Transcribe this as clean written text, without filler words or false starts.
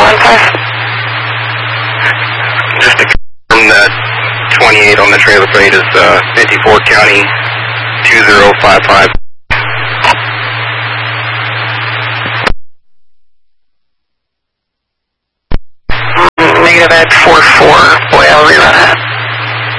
Just to confirm that 28 on the trailer plate is 54 County 2055. Negative at 44. Boy, I'll rerun it.